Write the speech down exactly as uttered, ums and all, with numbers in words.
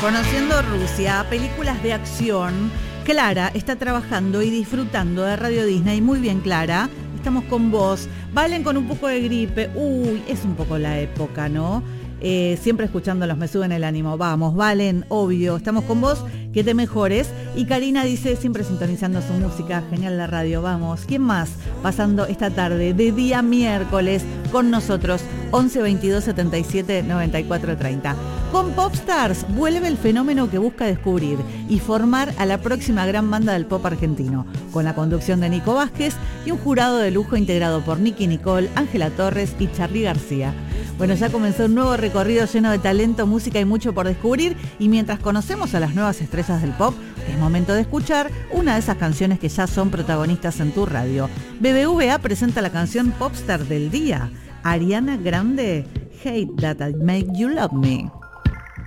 Conociendo Rusia, películas de acción. Clara está trabajando y disfrutando de Radio Disney. Muy bien, Clara. Estamos con vos. Valen con un poco de gripe. Uy, es un poco la época, ¿no? Eh, siempre escuchándolos me suben el ánimo. Vamos, Valen, obvio. Estamos con vos. Que te mejores. Y Karina dice, siempre sintonizando su música. Genial la radio, vamos. ¿Quién más? Pasando esta tarde de día miércoles con nosotros. once veintidós setenta y siete noventa y cuatro treinta. Con Popstars vuelve el fenómeno que busca descubrir y formar a la próxima gran banda del pop argentino, con la conducción de Nico Vázquez y un jurado de lujo integrado por Nicky Nicole, Ángela Torres y Charly García. Bueno, ya comenzó un nuevo recorrido lleno de talento, música y mucho por descubrir, y mientras conocemos a las nuevas estrellas del pop, es momento de escuchar una de esas canciones que ya son protagonistas en tu radio. B B V A presenta la canción Popstar del día. Ariana Grande, Hate That I Make You Love Me.